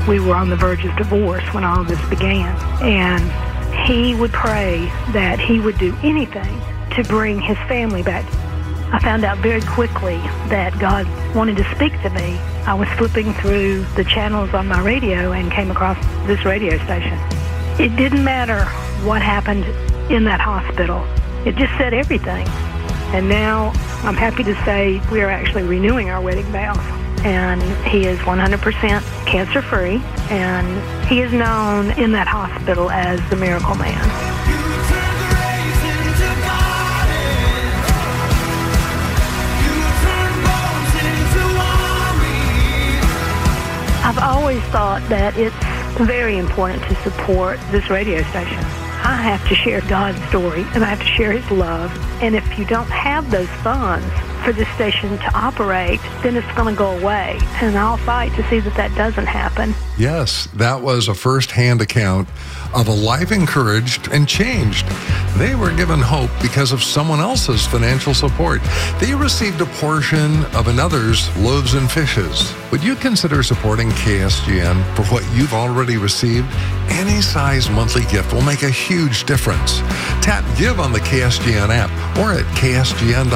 We were on the verge of divorce when all of this began. And he would pray that he would do anything to bring his family back. I found out very quickly that God wanted to speak to me. I was flipping through the channels on my radio and came across this radio station. It didn't matter what happened in that hospital. It just said everything. And now I'm happy to say we are actually renewing our wedding vows. And he is 100% cancer-free, and he is known in that hospital as the Miracle Man. I've always thought that it's very important to support this radio station. I have to share God's story, and I have to share his love. And if you don't have those funds for this station to operate, then it's going to go away. And I'll fight to see that that doesn't happen. Yes, that was a first-hand account of a life encouraged and changed. They were given hope because of someone else's financial support. They received a portion of another's loaves and fishes. Would you consider supporting KSGN for what you've already received? Any size monthly gift will make a huge difference. Tap Give on the KSGN app or at ksgn.com.